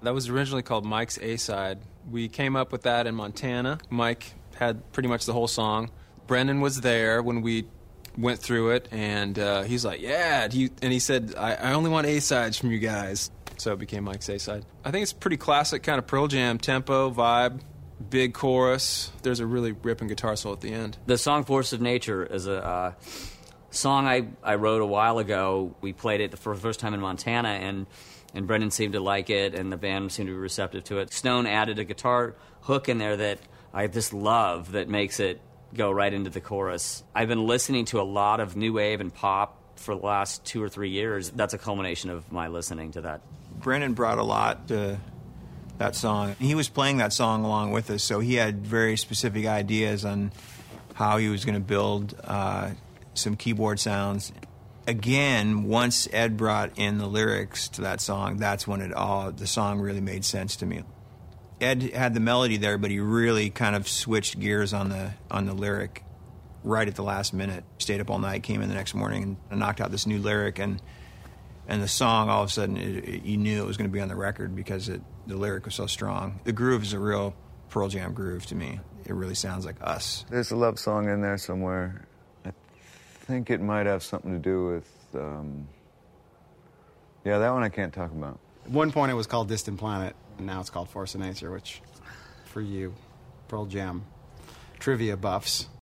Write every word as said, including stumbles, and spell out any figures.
That was originally called Mike's A-Side. We came up with that in Montana. Mike had pretty much the whole song. Brendan was there when we went through it, and uh, he's like, yeah, do you, and he said, I, I only want A-sides from you guys. So it became Mike's A-Side. I think it's pretty classic kind of Pearl Jam tempo, vibe, big chorus. There's a really ripping guitar solo at the end. The song Force of Nature is a uh, song I, I wrote a while ago. We played it for the first time in Montana, and and Brendan seemed to like it, and the band seemed to be receptive to it. Stone added a guitar hook in there that I just love that makes it go right into the chorus. I've been listening to a lot of new wave and pop for the last two or three years. That's a culmination of my listening to that. Brendan brought a lot to that song. He was playing that song along with us, so he had very specific ideas on how he was going to build uh, some keyboard sounds. Again, once Ed brought in the lyrics to that song, that's when it all, the song really made sense to me. Ed had the melody there, but he really kind of switched gears on the on the lyric right at the last minute. Stayed up all night, came in the next morning, and knocked out this new lyric, and and the song, all of a sudden, it, it, you knew it was going to be on the record because it, the lyric was so strong. The groove is a real Pearl Jam groove to me. It really sounds like us. There's a love song in there somewhere. I think it might have something to do with, um... yeah, that one I can't talk about. At one point it was called Distant Planet, and now it's called Force of Nature, which, for you Pearl Jam trivia buffs,